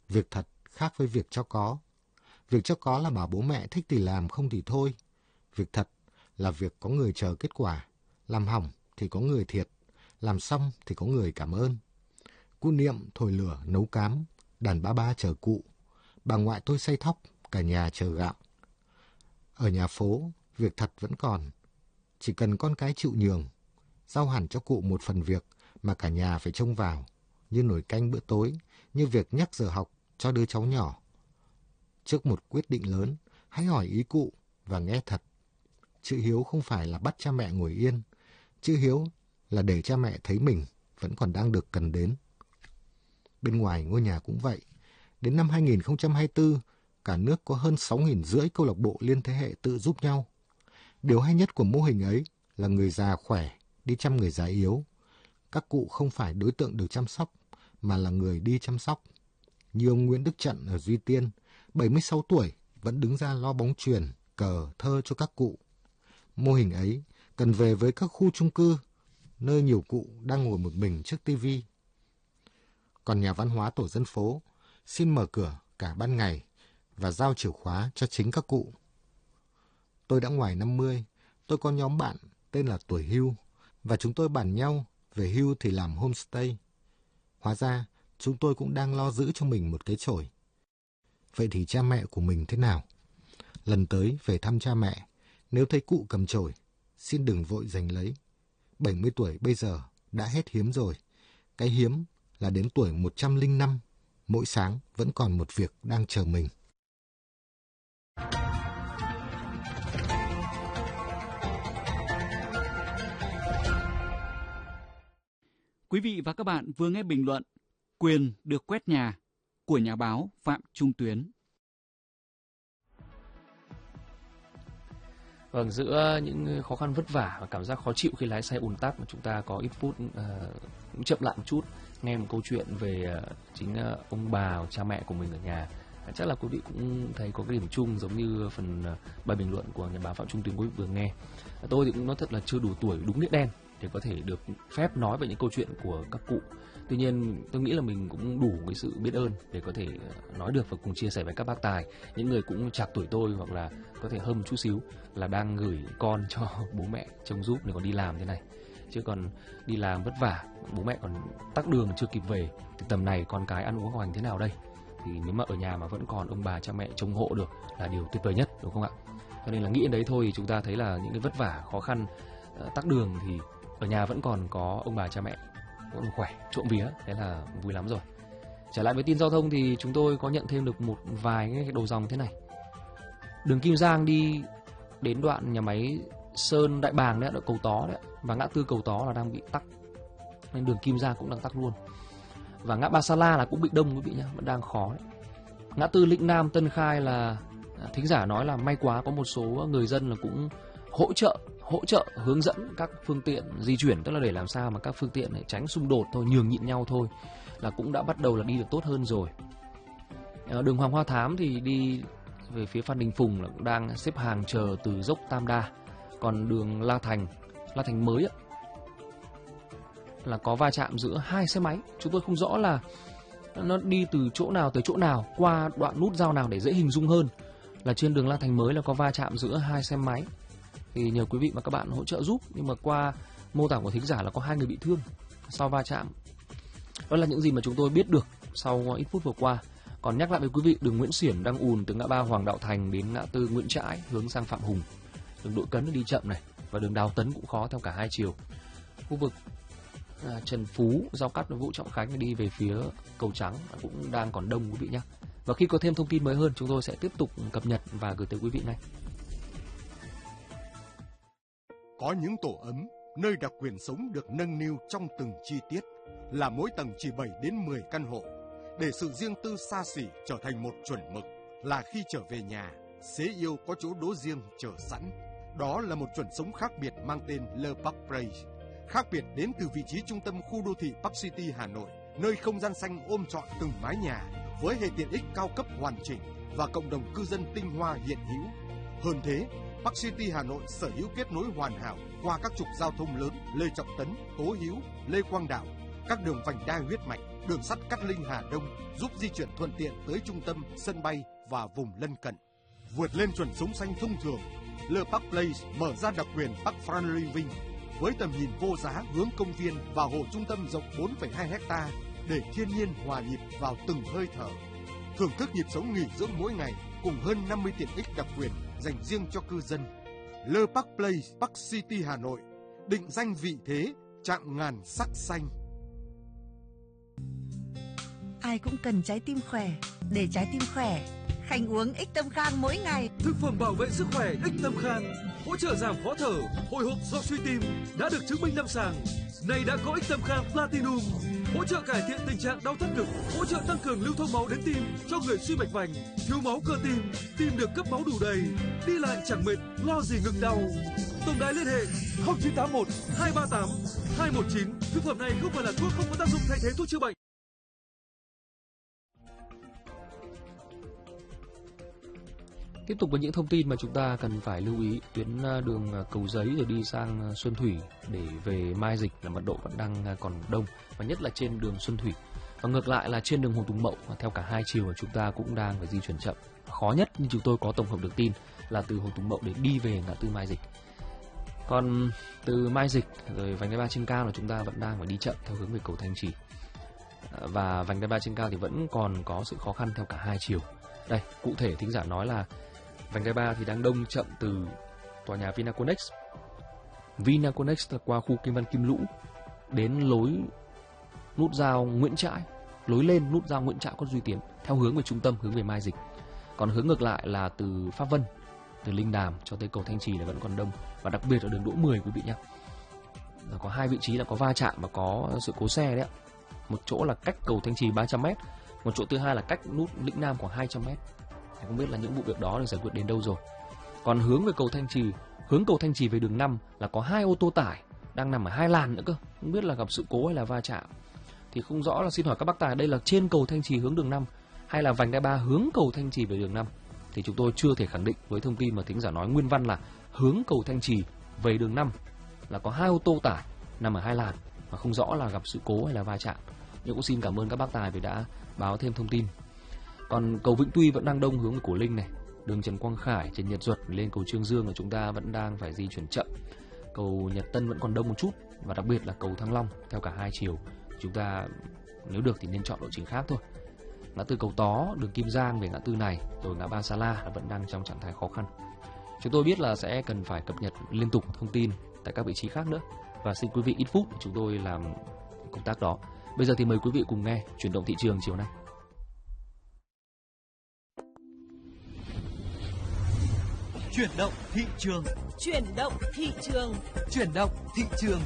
Việc thật khác với việc cho có. Việc cho có là bảo bố mẹ thích thì làm, không thì thôi. Việc thật là việc có người chờ kết quả. Làm hỏng thì có người thiệt, làm xong thì có người cảm ơn. Cụ Niệm thổi lửa nấu cám, đàn ba ba chờ cụ. Bà ngoại tôi xay thóc, cả nhà chờ gạo. Ở nhà phố, việc thật vẫn còn. Chỉ cần con cái chịu nhường, giao hẳn cho cụ một phần việc mà cả nhà phải trông vào, như nồi canh bữa tối, như việc nhắc giờ học cho đứa cháu nhỏ. Trước một quyết định lớn, hãy hỏi ý cụ và nghe thật. Chữ hiếu không phải là bắt cha mẹ ngồi yên. Chữ hiếu là để cha mẹ thấy mình vẫn còn đang được cần đến. Bên ngoài ngôi nhà cũng vậy. Đến năm 2024, cả nước có hơn 6.500 câu lạc bộ liên thế hệ tự giúp nhau. Điều hay nhất của mô hình ấy là người già khỏe đi chăm người già yếu. Các cụ không phải đối tượng được chăm sóc, mà là người đi chăm sóc. Như ông Nguyễn Đức Trận ở Duy Tiên, 76 tuổi, vẫn đứng ra lo bóng chuyền, cờ, thơ cho các cụ. Mô hình ấy cần về với các khu chung cư, nơi nhiều cụ đang ngồi một mình trước tivi. Còn nhà văn hóa tổ dân phố xin mở cửa cả ban ngày và giao chìa khóa cho chính các cụ. Tôi đã ngoài 50, tôi có nhóm bạn tên là Tuổi Hưu, và chúng tôi bàn nhau về hưu thì làm homestay. Hóa ra, chúng tôi cũng đang lo giữ cho mình một cái chổi. Vậy thì cha mẹ của mình thế nào? Lần tới về thăm cha mẹ, nếu thấy cụ cầm chổi, xin đừng vội giành lấy. 70 tuổi bây giờ đã hết hiếm rồi. Cái hiếm là đến tuổi 105, mỗi sáng vẫn còn một việc đang chờ mình. Quý vị và các bạn vừa nghe bình luận Quyền được quét nhà của nhà báo Phạm Trung Tuyến. Vâng, giữa những khó khăn vất vả và cảm giác khó chịu khi lái xe ùn tắc mà chúng ta có ít phút cũng chậm lại một chút, nghe một câu chuyện về chính ông bà, cha mẹ của mình ở nhà. Chắc là quý vị cũng thấy có cái điểm chung giống như phần bài bình luận của nhà báo Phạm Trung Tuyến quý vị vừa nghe. Tôi thì cũng nói thật là chưa đủ tuổi đúng nghĩa đen để có thể được phép nói về những câu chuyện của các cụ. Tuy nhiên tôi nghĩ là mình cũng đủ cái sự biết ơn để có thể nói được và cùng chia sẻ với các bác tài, những người cũng chạc tuổi tôi hoặc là có thể hơn một chút xíu, là đang gửi con cho bố mẹ trông giúp để còn đi làm thế này. Chứ còn đi làm vất vả, bố mẹ còn tắc đường chưa kịp về thì tầm này con cái ăn uống học hành thế nào đây? Thì nếu mà ở nhà mà vẫn còn ông bà cha mẹ trông hộ được là điều tuyệt vời nhất, đúng không ạ? Cho nên là nghĩ đến đấy thôi thì chúng ta thấy là những cái vất vả khó khăn, tắc đường thì ở nhà vẫn còn có ông bà cha mẹ vẫn khỏe, trộm vía, thế là vui lắm rồi. Trở lại với tin giao thông thì chúng tôi có nhận thêm được một vài cái đầu dòng thế này. Đường Kim Giang đi đến đoạn nhà máy Sơn Đại Bàng đấy, đoạn Cầu Tó đấy, và ngã tư Cầu Tó là đang bị tắc, nên đường Kim Giang cũng đang tắc luôn. Và ngã Ba Sa La là cũng bị đông quý vị nhá, vẫn đang khó đấy. Ngã tư Lĩnh Nam Tân Khai là thính giả nói là may quá có một số người dân là cũng hỗ trợ hướng dẫn các phương tiện di chuyển, tức là để làm sao mà các phương tiện này tránh xung đột thôi, nhường nhịn nhau thôi, là cũng đã bắt đầu là đi được tốt hơn rồi. Đường Hoàng Hoa Thám thì đi về phía Phan Đình Phùng là cũng đang xếp hàng chờ từ dốc Tam Đa. Còn đường La Thành mới á, là có va chạm giữa hai xe máy. Chúng tôi không rõ là nó đi từ chỗ nào tới chỗ nào, qua đoạn nút giao nào để dễ hình dung hơn. Là trên đường La Thành mới là có va chạm giữa hai xe máy. Thì nhờ quý vị và các bạn hỗ trợ giúp. Nhưng mà qua mô tả của thính giả là có 2 người bị thương sau va chạm. Đó là những gì mà chúng tôi biết được sau ít phút vừa qua. Còn nhắc lại với quý vị, đường Nguyễn Xiển đang ùn từ ngã ba Hoàng Đạo Thành đến ngã tư Nguyễn Trãi hướng sang Phạm Hùng. Đường Đội Cấn đi chậm này, và đường Đào Tấn cũng khó theo cả hai chiều. Khu vực Trần Phú giao cắt với Vũ Trọng Khánh đi về phía Cầu Trắng cũng đang còn đông quý vị nhé. Và khi có thêm thông tin mới hơn, chúng tôi sẽ tiếp tục cập nhật và gửi tới quý vị ngay. Có những tổ ấm, nơi đặc quyền sống được nâng niu trong từng chi tiết, là mỗi tầng chỉ 7 đến 10 căn hộ, để sự riêng tư xa xỉ trở thành một chuẩn mực, là khi trở về nhà, xế yêu có chỗ đỗ riêng chờ sẵn. Đó là một chuẩn sống khác biệt mang tên Le Parc Plage, khác biệt đến từ vị trí trung tâm khu đô thị Park City Hà Nội, nơi không gian xanh ôm trọn từng mái nhà với hệ tiện ích cao cấp hoàn chỉnh và cộng đồng cư dân tinh hoa hiện hữu. Hơn thế, Park City Hà Nội sở hữu kết nối hoàn hảo qua các trục giao thông lớn Lê Trọng Tấn, Tố Hữu, Lê Quang Đạo, các đường vành đai huyết mạch, đường sắt Cát Linh Hà Đông giúp di chuyển thuận tiện tới trung tâm, sân bay và vùng lân cận. Vượt lên chuẩn sống xanh thông thường, Le Parc Place mở ra đặc quyền Park Fran Living với tầm nhìn vô giá hướng công viên và hồ trung tâm rộng 4,2 hecta để thiên nhiên hòa nhịp vào từng hơi thở. Thưởng thức nhịp sống nghỉ dưỡng mỗi ngày cùng hơn 50 tiện ích đặc quyền dành riêng cho cư dân. Le Parc Place, Park City Hà Nội, định danh vị thế, chạm ngàn sắc xanh. Ai cũng cần trái tim khỏe. Để trái tim khỏe, Khanh uống Ích Tâm Khang mỗi ngày. Thực phẩm bảo vệ sức khỏe Ích Tâm Khang, hỗ trợ giảm khó thở, hồi hộp do suy tim, đã được chứng minh lâm sàng. Này đã có Ích Tâm Khang Platinum, hỗ trợ cải thiện tình trạng đau thắt ngực, hỗ trợ tăng cường lưu thông máu đến tim cho người suy mạch vành, thiếu máu cơ tim, tim được cấp máu đủ đầy, đi lại chẳng mệt, lo gì ngực đau. Tổng đài liên hệ 0981 238 219. Thực phẩm này không phải là thuốc, không có tác dụng thay thế thuốc chữa bệnh. Tiếp tục với những thông tin mà chúng ta cần phải lưu ý. Tuyến đường Cầu Giấy rồi đi sang Xuân Thủy để về Mai Dịch là mật độ vẫn đang còn đông, và nhất là trên đường Xuân Thủy. Và ngược lại là trên đường Hồ Tùng Mậu theo cả hai chiều chúng ta cũng đang phải di chuyển chậm. Khó nhất nhưng chúng tôi có tổng hợp được tin là từ Hồ Tùng Mậu để đi về ngã tư Mai Dịch. Còn từ Mai Dịch rồi vành đai 3 trên cao là chúng ta vẫn đang phải đi chậm theo hướng về cầu Thanh Trì. Và vành đai 3 trên cao thì vẫn còn có sự khó khăn theo cả hai chiều. Đây, cụ thể thính giả nói là vành đai 3 thì đang đông chậm từ tòa nhà Vinaconex. Vinaconex là qua khu Kim Văn Kim Lũ đến lối nút giao Nguyễn Trãi, lối lên nút giao Nguyễn Trãi Quận Duy Tiến theo hướng về trung tâm, hướng về Mai Dịch. Còn hướng ngược lại là từ Pháp Vân, từ Linh Đàm cho tới cầu Thanh Trì là vẫn còn đông, và đặc biệt ở đường Đỗ 10 quý vị nhé. Có hai vị trí là có va chạm và có sự cố xe đấy ạ. Một chỗ là cách cầu Thanh Trì 300m, một chỗ thứ hai là cách nút Lĩnh Nam khoảng 200m. Không biết là những vụ việc đó được giải quyết đến đâu rồi. Còn hướng về cầu Thanh Trì, hướng cầu Thanh Trì về đường 5 là có hai ô tô tải đang nằm ở hai làn nữa cơ. Không biết là gặp sự cố hay là va chạm. Thì không rõ là xin hỏi các bác tài đây là trên cầu Thanh Trì hướng đường 5 hay là vành đai 3 hướng cầu Thanh Trì về đường 5. Thì chúng tôi chưa thể khẳng định với thông tin mà thính giả nói nguyên văn là hướng cầu Thanh Trì về đường 5 là có hai ô tô tải nằm ở hai làn mà không rõ là gặp sự cố hay là va chạm. Nhưng cũng xin cảm ơn các bác tài vì đã báo thêm thông tin. Còn cầu Vĩnh Tuy vẫn đang đông hướng về Cổ Linh này, đường Trần Quang Khải, Trần Nhật Duật lên cầu Trương Dương là chúng ta vẫn đang phải di chuyển chậm. Cầu Nhật Tân vẫn còn đông một chút, và đặc biệt là cầu Thăng Long theo cả hai chiều chúng ta nếu được thì nên chọn lộ trình khác thôi. Ngã tư Cầu Tó, đường Kim Giang về ngã tư này, rồi ngã ba Sa La là vẫn đang trong trạng thái khó khăn. Chúng tôi biết là sẽ cần phải cập nhật liên tục thông tin tại các vị trí khác nữa, và xin quý vị ít phút để chúng tôi làm công tác đó. Bây giờ thì mời quý vị cùng nghe Chuyển động thị trường chiều nay. Chuyển động thị trường. Chuyển động thị trường. Chuyển động thị trường.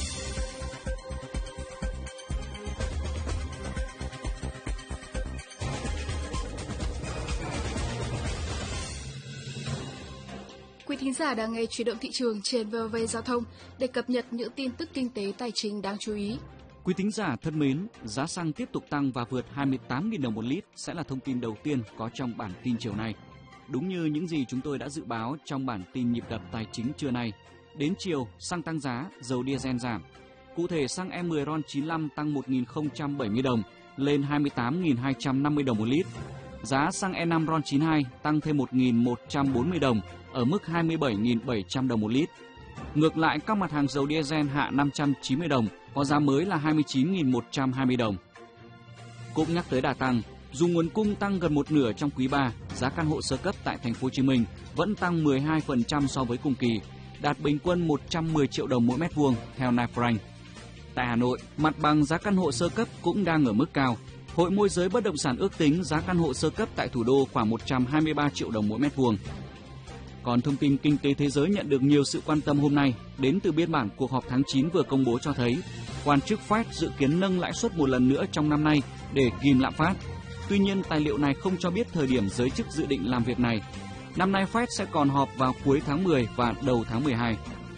Quý thính giả đang nghe Chuyển động thị trường trên VOV Giao thông để cập nhật những tin tức kinh tế tài chính đáng chú ý. Quý thính giả thân mến, giá xăng tiếp tục tăng và vượt 28.000 đồng một lít sẽ là thông tin đầu tiên có trong bản tin chiều nay. Đúng như những gì chúng tôi đã dự báo trong bản tin nhịp đập tài chính trưa nay, đến chiều xăng tăng giá, dầu diesel giảm. Cụ thể xăng E10 RON95 tăng 1.070 đồng lên 28.250 đồng một lít. Giá xăng E5 RON92 tăng thêm 1.140 đồng ở mức 27.700 đồng một lít. Ngược lại, các mặt hàng dầu diesel hạ 590 đồng, có giá mới là 29.120 đồng. Cũng nhắc tới đà tăng, dù nguồn cung tăng gần một nửa trong quý 3, giá căn hộ sơ cấp tại thành phố Hồ Chí Minh vẫn tăng 12% so với cùng kỳ, đạt bình quân 110 triệu đồng mỗi mét vuông theo Nafrank. Tại Hà Nội, mặt bằng giá căn hộ sơ cấp cũng đang ở mức cao. Hội môi giới bất động sản ước tính giá căn hộ sơ cấp tại thủ đô khoảng 123 triệu đồng mỗi mét vuông. Còn thông tin kinh tế thế giới nhận được nhiều sự quan tâm hôm nay đến từ biên bản cuộc họp tháng 9 vừa công bố cho thấy quan chức Fed dự kiến nâng lãi suất một lần nữa trong năm nay để kìm lạm phát. Tuy nhiên, tài liệu này không cho biết thời điểm giới chức dự định làm việc này. Năm nay Fed sẽ còn họp vào cuối tháng 10 và đầu tháng 12.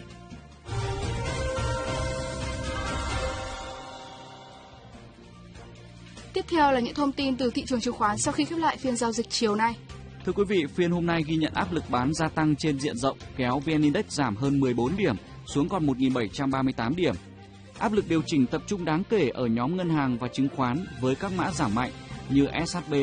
Tiếp theo là những thông tin từ thị trường chứng khoán sau khi khép lại phiên giao dịch chiều nay. Thưa quý vị, phiên hôm nay ghi nhận áp lực bán gia tăng trên diện rộng, kéo VN Index giảm hơn 14 điểm, xuống còn 1.738 điểm. Áp lực điều chỉnh tập trung đáng kể ở nhóm ngân hàng và chứng khoán với các mã giảm mạnh như SHB